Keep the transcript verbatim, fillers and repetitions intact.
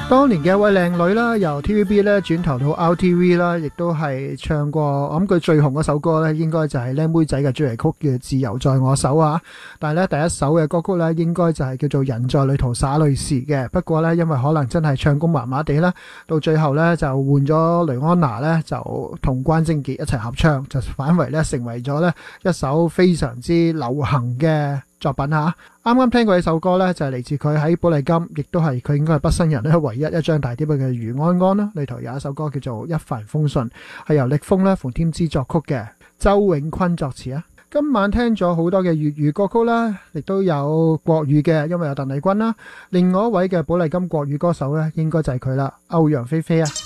當年嘅一位靚女啦，由 T V B 咧轉投到 R T V 啦，亦都係唱過，我諗佢最紅嗰首歌咧，應該就係靚妹仔嘅主題曲嘅《自由在我手》啊。但係咧第一首嘅歌曲咧，應該就係叫做《人在旅途灑淚時》嘅。不過咧，因為可能真係唱功麻麻地啦，到最後咧就換咗雷安娜咧，就同關正傑一齊合唱，就反為咧成為咗咧一首非常之流行嘅作品吓。啱啱聽過呢首歌呢，就係嚟自佢喺寶麗金，亦都係佢應該係畢生人咧唯一一張大碟嘅余安安啦。裏頭有一首歌叫做《一帆風順》，係由力豐咧馮添枝作曲嘅，周永坤作詞啊。今晚聽咗好多嘅粵語歌曲啦，亦都有國語嘅，因為有鄧麗君啦。另外一位嘅寶麗金國語歌手呢，應該就係佢啦，歐陽菲菲啊。